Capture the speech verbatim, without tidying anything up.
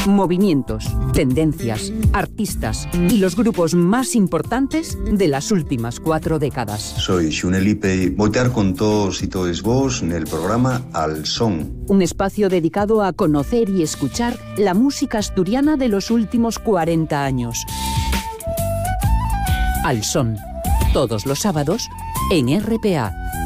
movimientos, tendencias, artistas y los grupos más importantes de las últimas cuatro décadas. Soy Xunelipe y voy a estar con todos y todos vos en el programa Al Son. Un espacio dedicado a conocer y escuchar la música asturiana de los últimos cuarenta años. Al Son, todos los sábados en R P A.